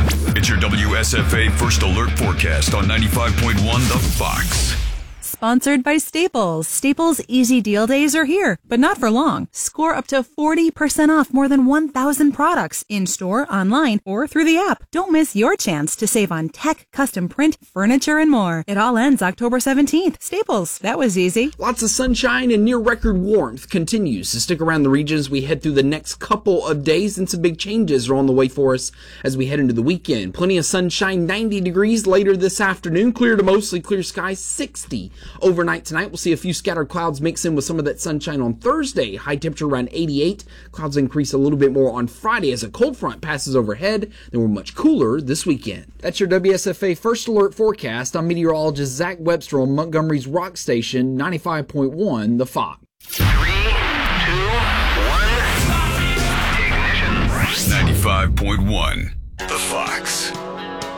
It's your WSFA First Alert Forecast on 95.1 The Fox. Sponsored by Staples. Staples Easy Deal Days are here, but not for long. Score up to 40% off more than 1,000 products in-store, online, or through the app. Don't miss your chance to save on tech, custom print, furniture, and more. It all ends October 17th. Staples. That was easy. Lots of sunshine and near-record warmth continues to stick around the region as we head through the next couple of days, and some big changes are on the way for us as we head into the weekend. Plenty of sunshine, 90 degrees later this afternoon. Clear to mostly clear skies, 60. Overnight tonight, we'll see a few scattered clouds mix in with some of that sunshine on Thursday. High temperature around 88. Clouds increase a little bit more on Friday as a cold front passes overhead. Then we're much cooler this weekend. That's your WSFA First Alert Forecast. I'm meteorologist Zach Webster on Montgomery's Rock Station, 95.1 The Fox. 3, 2, 1. Ignition. 95.1 The Fox.